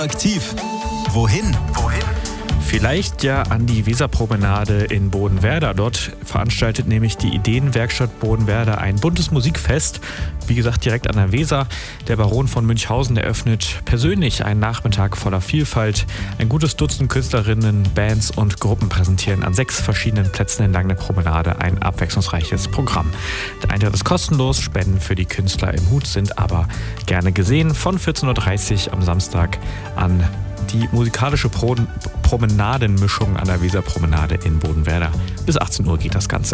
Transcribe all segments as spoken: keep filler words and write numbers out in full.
Aktiv. Wohin? Wohin? Vielleicht ja an die Weserpromenade in Bodenwerder. Dort veranstaltet nämlich die Ideenwerkstatt Bodenwerder ein buntes Musikfest. Wie gesagt, direkt an der Weser. Der Baron von Münchhausen eröffnet persönlich einen Nachmittag voller Vielfalt. Ein gutes Dutzend Künstlerinnen, Bands und Gruppen präsentieren an sechs verschiedenen Plätzen entlang der Promenade ein abwechslungsreiches Programm. Der Eintritt ist kostenlos, Spenden für die Künstler im Hut sind aber gerne gesehen. Von vierzehn Uhr dreißig am Samstag an die musikalische Pro- Promenadenmischung an der Weserpromenade in Bodenwerder. Bis achtzehn Uhr geht das Ganze.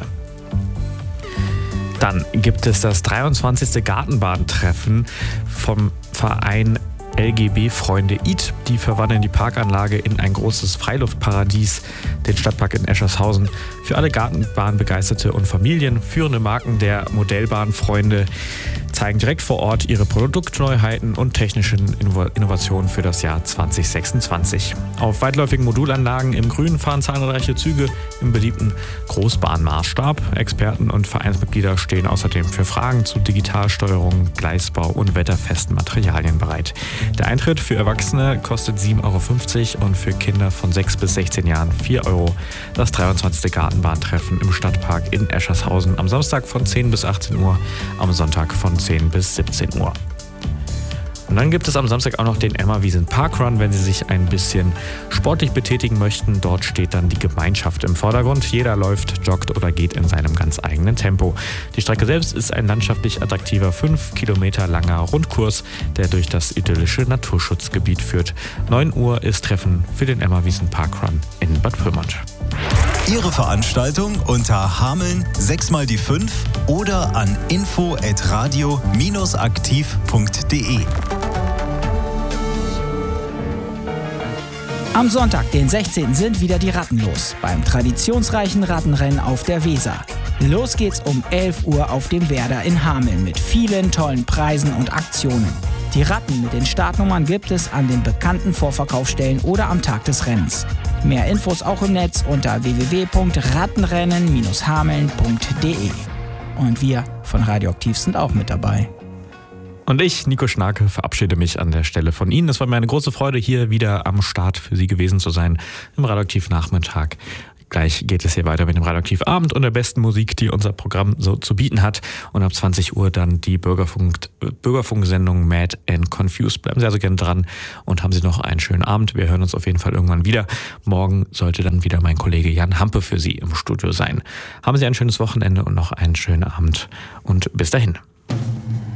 Dann gibt es das dreiundzwanzigste Gartenbahntreffen vom Verein L G B-Freunde I T. Die verwandeln die Parkanlage in ein großes Freiluftparadies, den Stadtpark in Eschershausen. Für alle Gartenbahnbegeisterte und Familien. Führende Marken der Modellbahnfreunde zeigen direkt vor Ort ihre Produktneuheiten und technischen Innovationen für das Jahr zwanzig sechsundzwanzig. Auf weitläufigen Modulanlagen im Grün fahren zahlreiche Züge im beliebten Großbahnmaßstab. Experten und Vereinsmitglieder stehen außerdem für Fragen zu Digitalsteuerung, Gleisbau und wetterfesten Materialien bereit. Der Eintritt für Erwachsene kostet sieben Euro fünfzig und für Kinder von sechs bis sechzehn Jahren vier Euro. Das dreiundzwanzigste Gartenbahntreffen im Stadtpark in Eschershausen am Samstag von zehn bis achtzehn Uhr, am Sonntag von zehn bis siebzehn Uhr. Und dann gibt es am Samstag auch noch den Emma-Wiesn Parkrun, wenn Sie sich ein bisschen sportlich betätigen möchten. Dort steht dann die Gemeinschaft im Vordergrund. Jeder läuft, joggt oder geht in seinem ganz eigenen Tempo. Die Strecke selbst ist ein landschaftlich attraktiver fünf Kilometer langer Rundkurs, der durch das idyllische Naturschutzgebiet führt. neun Uhr ist Treffen für den Emma-Wiesn Parkrun in Bad Pyrmont. Ihre Veranstaltung unter Hameln sechs mal die fünf oder an info at radio dash aktiv punkt de. Am Sonntag, den sechzehnten sind wieder die Ratten los, beim traditionsreichen Rattenrennen auf der Weser. Los geht's um elf Uhr auf dem Werder in Hameln mit vielen tollen Preisen und Aktionen. Die Ratten mit den Startnummern gibt es an den bekannten Vorverkaufsstellen oder am Tag des Rennens. Mehr Infos auch im Netz unter w w w punkt rattenrennen dash hameln punkt de. Und wir von Radioaktiv sind auch mit dabei. Und ich, Nico Schnarke, verabschiede mich an der Stelle von Ihnen. Es war mir eine große Freude, hier wieder am Start für Sie gewesen zu sein im Radioaktiv-Nachmittag. Gleich geht es hier weiter mit dem Radioaktiv-Abend und der besten Musik, die unser Programm so zu bieten hat. Und ab zwanzig Uhr dann die Bürgerfunk, Bürgerfunksendung Mad and Confused. Bleiben Sie also gerne dran und haben Sie noch einen schönen Abend. Wir hören uns auf jeden Fall irgendwann wieder. Morgen sollte dann wieder mein Kollege Jan Hampe für Sie im Studio sein. Haben Sie ein schönes Wochenende und noch einen schönen Abend und bis dahin.